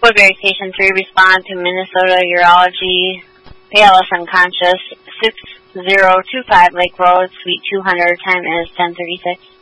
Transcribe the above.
Woodbury Station 3, respond to Minnesota Urology, ALS unconscious, 6025 Lake Road, Suite 200, time is 10:36.